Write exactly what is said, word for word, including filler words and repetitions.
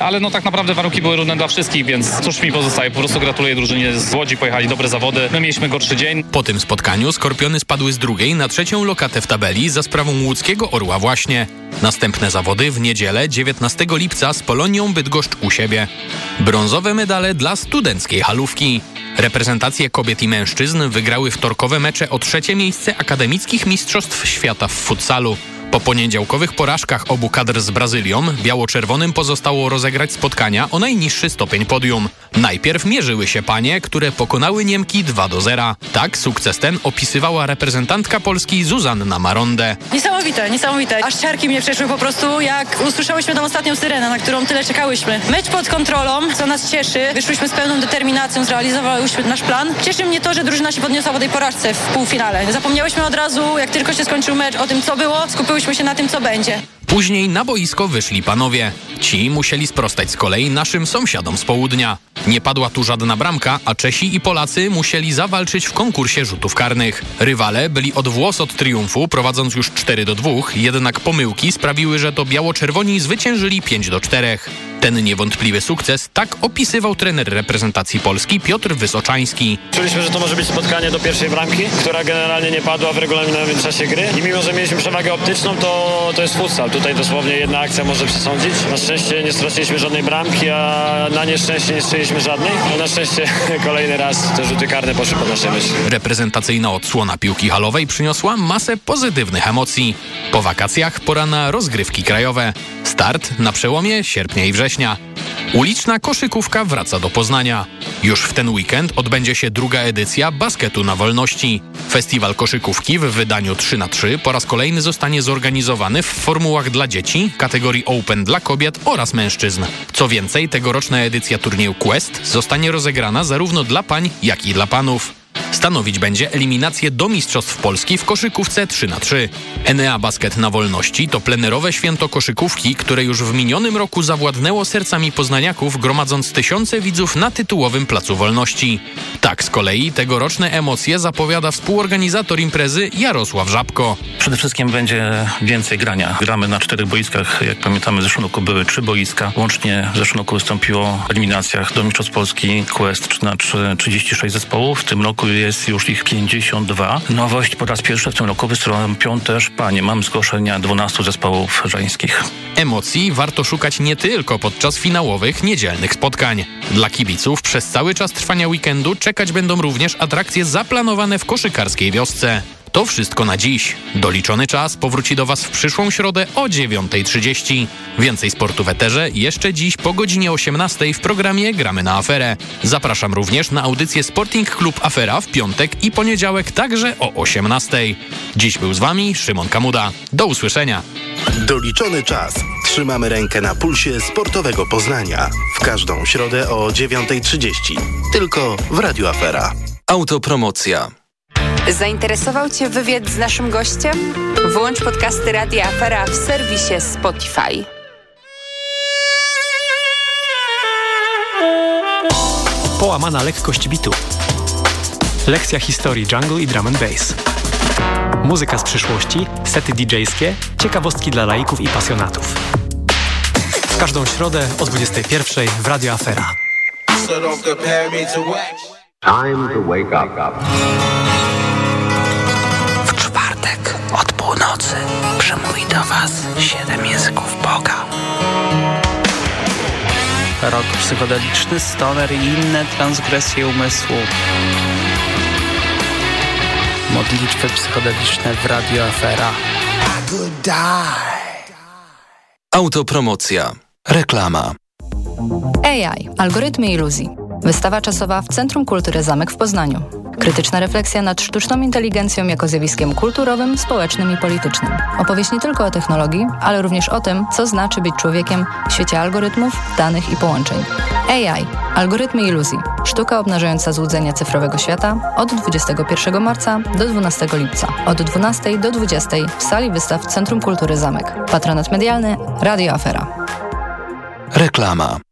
ale no tak naprawdę warunki były równe dla wszystkich, więc cóż mi pozostaje, po prostu gratuluję drużynie z Łodzi, pojechali dobre zawody, my mieliśmy gorszy dzień. Po tym spotkaniu Skorpiony spadły z drugiej na trzecią lokatę w tabeli za sprawą łódzkiego Orła właśnie. Następne zawody w niedzielę dziewiętnastego lipca z Polonią Bydgoszcz u siebie. Brązowe medale dla studenckiej halówki. Reprezentacje kobiet i mężczyzn wygrały wtorkowe mecze o trzecie miejsce akademickich mistrzostw świata w futsalu. Po poniedziałkowych porażkach obu kadr z Brazylią biało-czerwonym pozostało rozegrać spotkania o najniższy stopień podium. Najpierw mierzyły się panie, które pokonały Niemki dwa do zera. Tak sukces ten opisywała reprezentantka Polski Zuzanna Maronde. Niesamowite, niesamowite. Aż ciarki mnie przeszły po prostu, jak usłyszałyśmy tą ostatnią syrenę, na którą tyle czekałyśmy. Mecz pod kontrolą, co nas cieszy. Wyszłyśmy z pełną determinacją, zrealizowałyśmy nasz plan. Cieszy mnie to, że drużyna się podniosła po tej porażce w półfinale. Zapomniałyśmy od razu, jak tylko się skończył mecz, o tym, co było. Skupiłyśmy się na tym, co będzie. Później na boisko wyszli panowie. Ci musieli sprostać z kolei naszym sąsiadom z południa. Nie padła tu żadna bramka, a Czesi i Polacy musieli zawalczyć w konkursie rzutów karnych. Rywale byli od włos od triumfu, prowadząc już cztery do dwóch, jednak pomyłki sprawiły, że to biało-czerwoni zwyciężyli pięć do czterech. Ten niewątpliwy sukces tak opisywał trener reprezentacji Polski Piotr Wysoczański. Czuliśmy, że to może być spotkanie do pierwszej bramki, która generalnie nie padła w regulaminowym czasie gry. I mimo, że mieliśmy przewagę optyczną, to, to jest futsal. Tutaj dosłownie jedna akcja może przesądzić. Na szczęście nie straciliśmy żadnej bramki, a na nieszczęście nie strzeliliśmy żadnej. No na szczęście kolejny raz te rzuty karne poszły pod nasze myśli. Reprezentacyjna odsłona piłki halowej przyniosła masę pozytywnych emocji. Po wakacjach pora na rozgrywki krajowe. Start na przełomie sierpnia i września. Uliczna koszykówka wraca do Poznania. Już w ten weekend odbędzie się druga edycja Basketu na Wolności. Festiwal koszykówki w wydaniu trzy na trzy po raz kolejny zostanie zorganizowany w formułach dla dzieci, kategorii Open dla kobiet oraz mężczyzn. Co więcej, tegoroczna edycja turnieju Quest zostanie rozegrana zarówno dla pań, jak i dla panów. Stanowić będzie eliminację do Mistrzostw Polski w koszykówce trzy na trzy. Enea Basket na Wolności to plenerowe święto koszykówki, które już w minionym roku zawładnęło sercami poznaniaków, gromadząc tysiące widzów na tytułowym Placu Wolności. Tak z kolei tegoroczne emocje zapowiada współorganizator imprezy Jarosław Żabko. Przede wszystkim będzie więcej grania. Gramy na czterech boiskach. Jak pamiętamy, w zeszłym roku były trzy boiska. Łącznie w zeszłym roku wystąpiło w eliminacjach do Mistrzostw Polski Quest trzy na trzy trzydzieści sześć zespołów. W tym roku jest już ich pięćdziesiąt dwa. Nowość po raz pierwszy w tym roku wystąpią też panie. Mam zgłoszenia dwunastu zespołów żeńskich. Emocji warto szukać nie tylko podczas finałowych niedzielnych spotkań. Dla kibiców przez cały czas trwania weekendu czekać będą również atrakcje zaplanowane w koszykarskiej wiosce. To wszystko na dziś. Doliczony czas powróci do Was w przyszłą środę o dziewiąta trzydzieści. Więcej sportu w eterze jeszcze dziś po godzinie osiemnastej w programie Gramy na Aferę. Zapraszam również na audycję Sporting Club Afera w piątek i poniedziałek także o osiemnastej. Dziś był z Wami Szymon Kamuda. Do usłyszenia. Doliczony czas. Trzymamy rękę na pulsie sportowego Poznania. W każdą środę o dziewiąta trzydzieści. Tylko w Radiu Afera. Autopromocja. Zainteresował Cię wywiad z naszym gościem? Włącz podcasty Radia Afera w serwisie Spotify. Połamana lekkość bitu. Lekcja historii jungle i drum and bass. Muzyka z przyszłości, sety didżejskie, ciekawostki dla laików i pasjonatów. W każdą środę o dwudziestej pierwszej w Radio Afera. Time to wake up. W czwartek od północy przemówi do Was siedem języków Boga. Rok psychodeliczny, stoner i inne transgresje umysłu. Modlitwy psychodeliczne w Radio Afera. Autopromocja. Reklama. A I. Algorytmy iluzji. Wystawa czasowa w Centrum Kultury Zamek w Poznaniu. Krytyczna refleksja nad sztuczną inteligencją jako zjawiskiem kulturowym, społecznym i politycznym. Opowieść nie tylko o technologii, ale również o tym, co znaczy być człowiekiem w świecie algorytmów, danych i połączeń. A I. Algorytmy iluzji. Sztuka obnażająca złudzenia cyfrowego świata od dwudziestego pierwszego marca do dwunastego lipca. Od dwunastej do dwudziestej w sali wystaw Centrum Kultury Zamek. Patronat medialny Radio Afera. Reklama.